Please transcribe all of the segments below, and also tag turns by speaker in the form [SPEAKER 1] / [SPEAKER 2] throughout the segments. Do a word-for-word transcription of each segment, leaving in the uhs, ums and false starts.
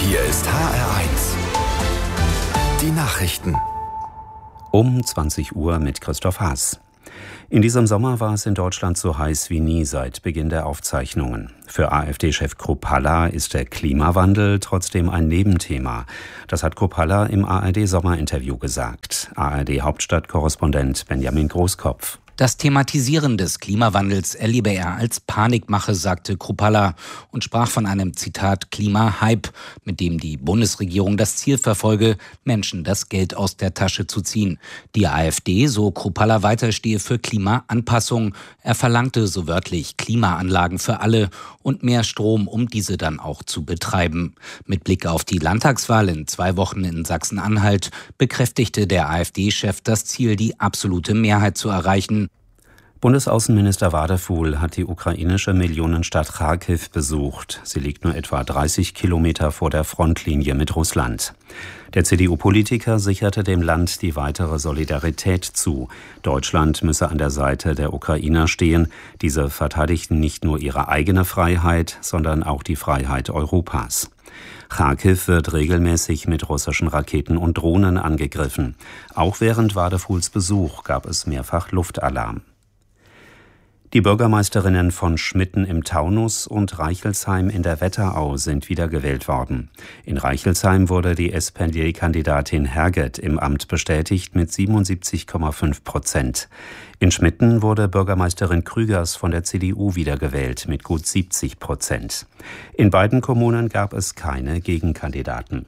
[SPEAKER 1] Hier ist H R eins. Die Nachrichten.
[SPEAKER 2] Um zwanzig Uhr mit Christoph Haas. In diesem Sommer war es in Deutschland so heiß wie nie seit Beginn der Aufzeichnungen. Für AfD-Chef Kruppalla ist der Klimawandel trotzdem ein Nebenthema. Das hat Kruppalla im A R D-Sommerinterview gesagt. A R D-Hauptstadtkorrespondent Benjamin Großkopf.
[SPEAKER 3] Das Thematisieren des Klimawandels erlebe er als Panikmache, sagte Kruppalla und sprach von einem, Zitat, Klimahype, mit dem die Bundesregierung das Ziel verfolge, Menschen das Geld aus der Tasche zu ziehen. Die AfD, so Kruppalla weiter, stehe für Klimaanpassung. Er verlangte so wörtlich Klimaanlagen für alle und mehr Strom, um diese dann auch zu betreiben. Mit Blick auf die Landtagswahl in zwei Wochen in Sachsen-Anhalt bekräftigte der AfD-Chef das Ziel, die absolute Mehrheit zu erreichen.
[SPEAKER 2] Bundesaußenminister Wadefuhl hat die ukrainische Millionenstadt Charkiw besucht. Sie liegt nur etwa dreißig Kilometer vor der Frontlinie mit Russland. Der C D U-Politiker sicherte dem Land die weitere Solidarität zu. Deutschland müsse an der Seite der Ukrainer stehen. Diese verteidigten nicht nur ihre eigene Freiheit, sondern auch die Freiheit Europas. Charkiw wird regelmäßig mit russischen Raketen und Drohnen angegriffen. Auch während Wadefuhls Besuch gab es mehrfach Luftalarm. Die Bürgermeisterinnen von Schmitten im Taunus und Reichelsheim in der Wetterau sind wiedergewählt worden. In Reichelsheim wurde die S P D-Kandidatin Herget im Amt bestätigt mit siebenundsiebzig Komma fünf Prozent. In Schmitten wurde Bürgermeisterin Krügers von der C D U wiedergewählt mit gut siebzig Prozent. In beiden Kommunen gab es keine Gegenkandidaten.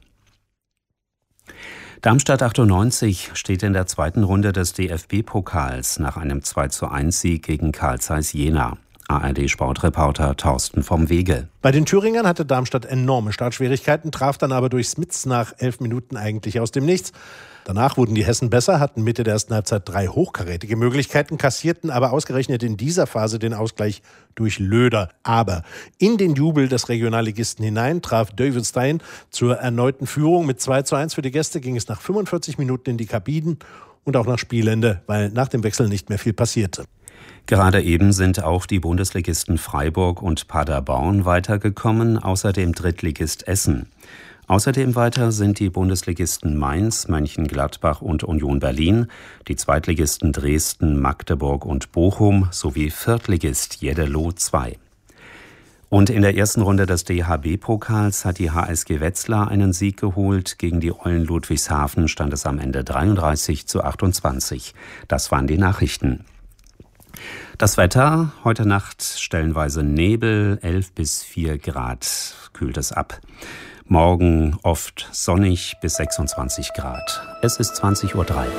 [SPEAKER 2] Darmstadt achtundneunzig steht in der zweiten Runde des D F B-Pokals nach einem zwei zu eins Sieg gegen Carl Zeiss Jena. A R D-Sportreporter Thorsten vom Wege.
[SPEAKER 4] Bei den Thüringern hatte Darmstadt enorme Startschwierigkeiten, traf dann aber durch Smits nach elf Minuten eigentlich aus dem Nichts. Danach wurden die Hessen besser, hatten Mitte der ersten Halbzeit drei hochkarätige Möglichkeiten, kassierten aber ausgerechnet in dieser Phase den Ausgleich durch Löder. Aber in den Jubel des Regionalligisten hinein traf David Stein zur erneuten Führung. Mit zwei zu eins für die Gäste ging es nach fünfundvierzig Minuten in die Kabinen und auch nach Spielende, weil nach dem Wechsel nicht mehr viel passierte.
[SPEAKER 2] Gerade eben sind auch die Bundesligisten Freiburg und Paderborn weitergekommen, außerdem Drittligist Essen. Außerdem weiter sind die Bundesligisten Mainz, Mönchengladbach und Union Berlin, die Zweitligisten Dresden, Magdeburg und Bochum sowie Viertligist Jeddelo zwei. Und in der ersten Runde des D H B-Pokals hat die H S G Wetzlar einen Sieg geholt. Gegen die Eulen Ludwigshafen stand es am Ende dreiunddreißig zu achtundzwanzig. Das waren die Nachrichten. Das Wetter, heute Nacht stellenweise Nebel, elf bis vier Grad, kühlt es ab. Morgen oft sonnig bis sechsundzwanzig Grad. Es ist zwanzig Uhr drei.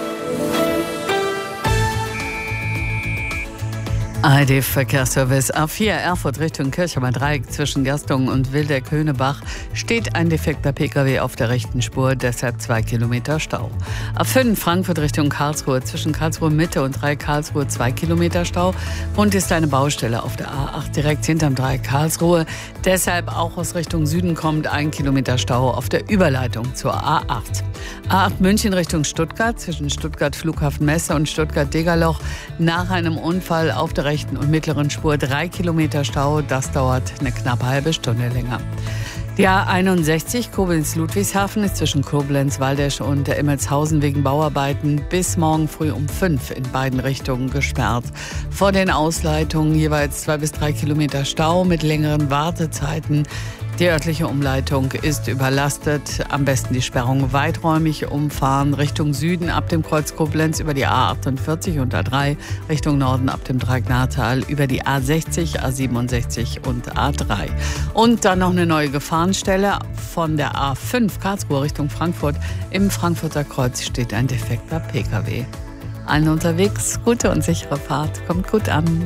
[SPEAKER 5] A R D-Verkehrsservice A vier Erfurt Richtung Kirchheimer Dreieck zwischen Gerstungen und Wildeck-Höhnebach steht ein defekter Pkw auf der rechten Spur, deshalb zwei Kilometer Stau. A fünf Frankfurt Richtung Karlsruhe zwischen Karlsruhe Mitte und Dreieck Karlsruhe zwei Kilometer Stau und ist eine Baustelle auf der A acht direkt hinterm Dreieck Karlsruhe. Deshalb auch aus Richtung Süden kommt ein Kilometer Stau auf der Überleitung zur A acht. A acht München Richtung Stuttgart zwischen Stuttgart Flughafen Messe und Stuttgart Degerloch nach einem Unfall auf der rechten und mittleren Spur drei Kilometer Stau. Das dauert eine knappe halbe Stunde länger. Die A einundsechzig Koblenz-Ludwigshafen ist zwischen Koblenz-Waldesch und Emmelshausen wegen Bauarbeiten bis morgen früh um fünf in beiden Richtungen gesperrt. Vor den Ausleitungen jeweils zwei bis drei Kilometer Stau mit längeren Wartezeiten. Die örtliche Umleitung ist überlastet. Am besten die Sperrung weiträumig umfahren. Richtung Süden ab dem Kreuz Koblenz über die A achtundvierzig und A drei. Richtung Norden ab dem Dreieck-Nahrtal über die A sechzig, A siebenundsechzig und A drei. Und dann noch eine neue Gefahrenstelle. Von der A fünf Karlsruhe Richtung Frankfurt. Im Frankfurter Kreuz steht ein defekter Pkw. Allen unterwegs, gute und sichere Fahrt. Kommt gut an.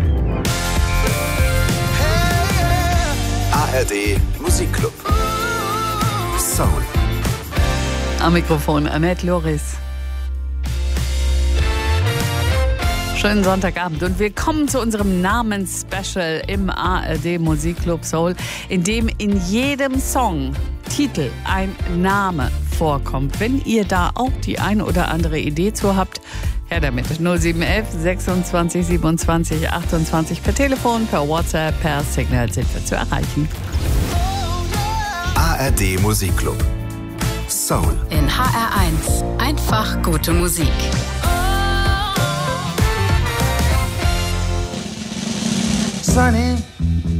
[SPEAKER 1] A R D Musikclub. Soul.
[SPEAKER 5] Am Mikrofon Annette Loris. Schönen Sonntagabend und willkommen zu unserem Namensspecial im A R D Musikclub Soul, in dem in jedem Song Titel ein Name vorkommt. Wenn ihr da auch die ein oder andere Idee zu habt, her damit. null sieben eins eins sechsundzwanzig siebenundzwanzig achtundzwanzig per Telefon, per WhatsApp, per Signal sind wir zu erreichen.
[SPEAKER 1] A R D Musikclub. Soul.
[SPEAKER 6] In H R eins. Einfach gute Musik.
[SPEAKER 7] Sunny